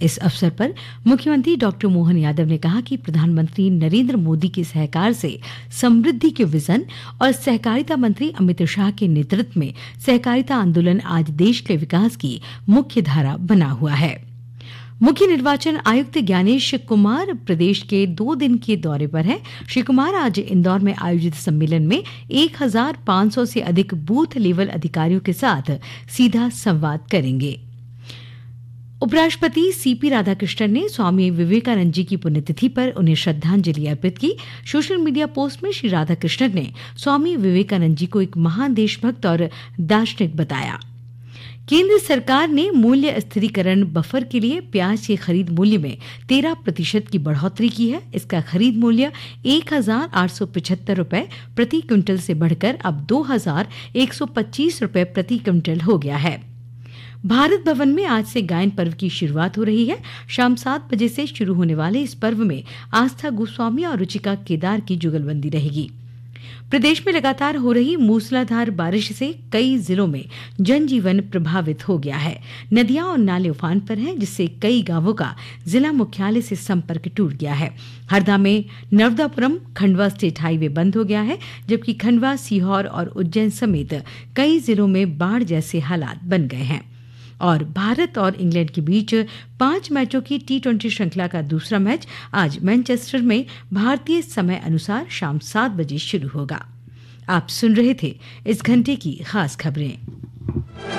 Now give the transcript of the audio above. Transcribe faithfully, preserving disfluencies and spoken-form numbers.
इस अवसर पर मुख्यमंत्री डॉक्टर मोहन यादव ने कहा कि प्रधानमंत्री नरेंद्र मोदी के सहकार से समृद्धि के विजन और सहकारिता मंत्री अमित शाह के नेतृत्व में सहकारिता आंदोलन आज देश के विकास की मुख्य धारा बना हुआ है। मुख्य निर्वाचन आयुक्त ज्ञानेश कुमार प्रदेश के दो दिन के दौरे पर हैं। श्री कुमार आज इंदौर में आयोजित सम्मेलन में एक हज़ार पाँच सौ से अधिक बूथ लेवल अधिकारियों के साथ सीधा संवाद करेंगे। उपराष्ट्रपति सीपी राधाकृष्णन ने स्वामी विवेकानंद जी की पुण्यतिथि पर उन्हें श्रद्धांजलि अर्पित की। सोशल मीडिया पोस्ट में श्री राधाकृष्णन ने स्वामी विवेकानंद जी को एक महान देशभक्त और दार्शनिक बताया। केंद्र सरकार ने मूल्य स्थिरीकरण बफर के लिए प्याज के खरीद मूल्य में तेरह प्रतिशत की बढ़ोतरी की है। इसका खरीद मूल्य एक हजार आठ सौ पिछहत्तर रुपये प्रति क्विंटल से बढ़कर अब दो हजार एक सौ पच्चीस रुपये प्रति क्विंटल हो गया है। भारत भवन में आज से गायन पर्व की शुरुआत हो रही है। शाम सात बजे से शुरू होने वाले इस पर्व में आस्था गोस्वामी और रुचिका केदार की जुगलबंदी रहेगी। प्रदेश में लगातार हो रही मूसलाधार बारिश से कई जिलों में जनजीवन प्रभावित हो गया है। नदियां और नाले उफान पर हैं, जिससे कई गांवों का जिला मुख्यालय से संपर्क टूट गया है। हरदा में नर्मदापुरम खंडवा स्टेट हाईवे बंद हो गया है, जबकि खंडवा, सीहोर और उज्जैन समेत कई जिलों में बाढ़ जैसे हालात बन गए हैं। और भारत और इंग्लैंड के बीच पांच मैचों की टी ट्वेंटी श्रृंखला का दूसरा मैच आज मैनचेस्टर में भारतीय समय अनुसार शाम सात बजे शुरू होगा। आप सुन रहे थे इस घंटे की खास खबरें।